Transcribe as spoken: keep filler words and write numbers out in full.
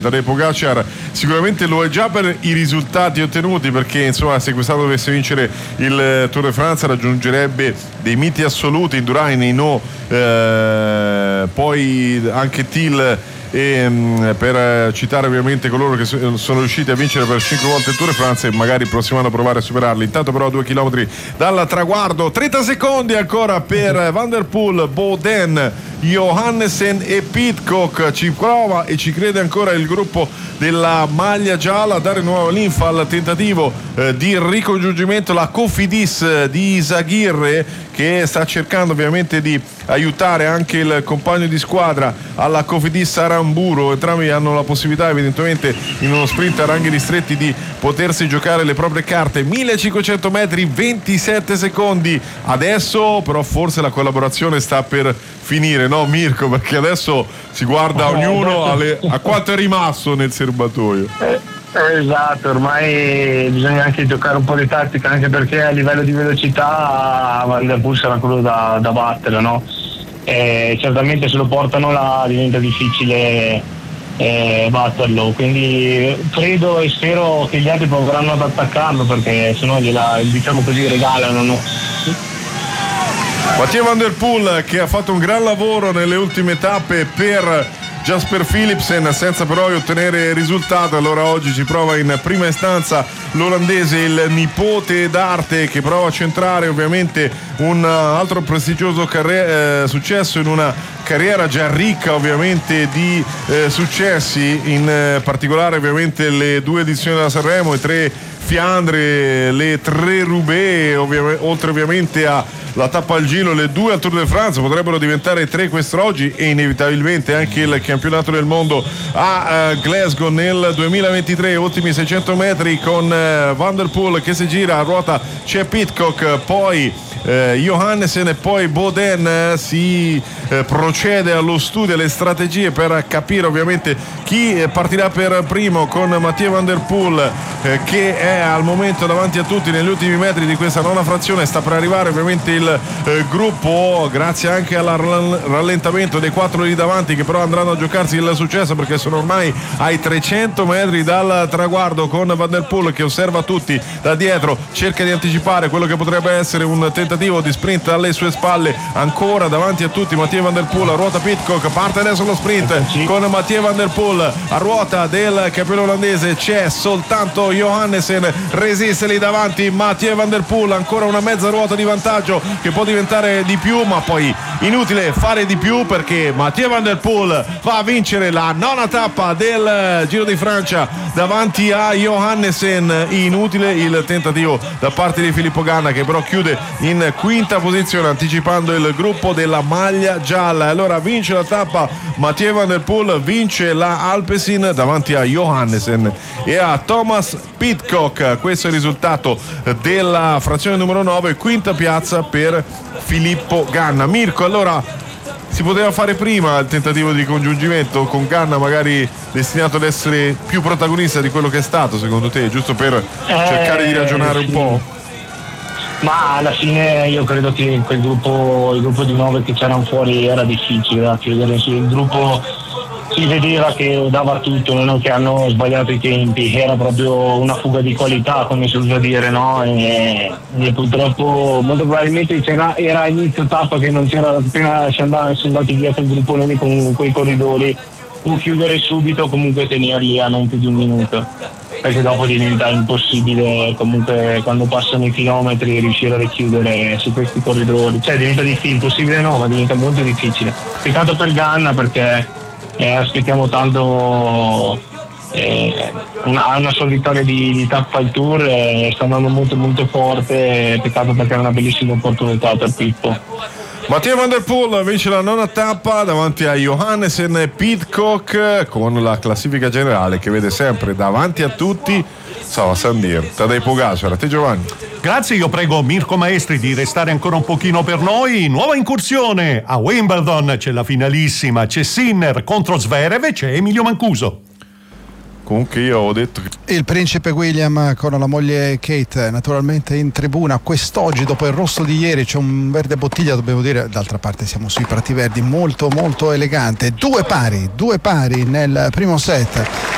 Tadej Pogačar sicuramente lo è già per i risultati ottenuti, perché insomma se quest'anno dovesse vincere il Tour de France raggiungerebbe dei miti assoluti, Indurain, Hinault, eh, poi anche Thiel, e mh, per citare ovviamente coloro che so, sono riusciti a vincere per cinque volte il Tour de France e magari il prossimo anno provare a superarli. Intanto però due chilometri dal traguardo, trenta secondi ancora per Van der Poel, Boden, Johannessen e Pidcock. Ci prova e ci crede ancora il gruppo della maglia gialla a dare nuova linfa al tentativo eh, di ricongiungimento, la Cofidis di Izaguirre, che sta cercando ovviamente di aiutare anche il compagno di squadra alla Cofidis Aramburu. Entrambi hanno la possibilità evidentemente in uno sprint a ranghi ristretti di potersi giocare le proprie carte. Millecinquecento metri, ventisette secondi adesso, però forse la collaborazione sta per finire, no Mirko? Perché adesso si guarda ognuno alle, a quanto è rimasto nel serbatoio. Esatto, ormai bisogna anche giocare un po' di tattica, anche perché a livello di velocità Van der Poel sarà quello da, da battere, no? E certamente se lo portano là diventa difficile eh, batterlo, quindi credo e spero che gli altri proveranno ad attaccarlo, perché sennò gliela, diciamo così, regalano, no? Mathieu Van der Poel, che ha fatto un gran lavoro nelle ultime tappe per Jasper Philipsen senza però ottenere risultato. Allora oggi ci prova in prima istanza l'olandese, il nipote d'arte, che prova a centrare ovviamente un altro prestigioso carri- eh, successo in una carriera già ricca ovviamente di eh, successi, in eh, particolare ovviamente le due edizioni della Sanremo, i tre Fiandre, le tre Roubaix, ovvi- oltre ovviamente a la tappa al Giro, le due al Tour de France, potrebbero diventare tre quest'oggi, e inevitabilmente anche il campionato del mondo a uh, Glasgow nel duemilaventitré. Ultimi seicento metri con uh, Van der Poel che si gira, a ruota c'è Pidcock, poi Eh, Johannessen e poi Boden. eh, si eh, procede allo studio, alle strategie per capire ovviamente chi eh, partirà per primo, con Mathieu Van der Poel eh, che è al momento davanti a tutti negli ultimi metri di questa nona frazione. Sta per arrivare ovviamente il eh, gruppo, grazie anche al rallentamento dei quattro lì davanti, che però andranno a giocarsi il successo, perché sono ormai ai trecento metri dal traguardo, con Van der Poel che osserva tutti da dietro, cerca di anticipare quello che potrebbe essere un tentativo di sprint alle sue spalle. Ancora davanti a tutti Mathieu Van der Poel, a ruota Pidcock, parte adesso lo sprint con Mathieu Van der Poel, a ruota del campione olandese c'è soltanto Johannessen, resiste lì davanti Mathieu Van der Poel, ancora una mezza ruota di vantaggio che può diventare di più, ma poi inutile fare di più, perché Mathieu Van der Poel va a vincere la nona tappa del Giro di Francia davanti a Johannessen. Inutile il tentativo da parte di Filippo Ganna, che però chiude in quinta posizione anticipando il gruppo della maglia gialla. Allora vince la tappa Mathieu Van der Poel, vince la Alpecin davanti a Johannessen e a Thomas Pidcock. Questo è il risultato della frazione numero nove, quinta piazza per Filippo Ganna. Mirko, allora si poteva fare prima il tentativo di congiungimento con Ganna, magari destinato ad essere più protagonista di quello che è stato, secondo te, giusto per eh, cercare di ragionare un po'? Ma alla fine io credo che quel gruppo, il gruppo di nove che c'erano fuori era difficile da chiudere. Il gruppo si vedeva che dava tutto, non è che hanno sbagliato i tempi, era proprio una fuga di qualità, come si usa dire, no? E, e purtroppo molto probabilmente c'era, era inizio tappa che non c'era, appena si andava, si andati via quel gruppo con quei corridori, o chiudere subito, comunque tenerli a non più di un minuto, perché dopo diventa impossibile comunque quando passano i chilometri riuscire a richiudere su questi corridori, cioè diventa difficile, impossibile no, ma diventa molto difficile. Peccato per Ganna, perché eh, aspettiamo tanto eh, una, una sua vittoria di, di tappa al Tour, eh, sta andando molto molto forte, peccato perché è una bellissima opportunità per Pippo. Mathieu Van der Poel vince la nona tappa davanti a Johannessen e Pidcock, con la classifica generale che vede sempre davanti a tutti Sava Sandir, Tadej Pogačar. A te Giovanni. Grazie, io prego Mirko Maestri di restare ancora un pochino per noi. Nuova incursione a Wimbledon, c'è la finalissima, c'è Sinner contro Zverev e c'è Emilio Mancuso. Comunque io ho detto che il principe William con la moglie Kate naturalmente in tribuna quest'oggi. Dopo il rosso di ieri c'è un verde bottiglia, dobbiamo dire, d'altra parte siamo sui prati verdi, molto molto elegante. Due pari, due pari nel primo set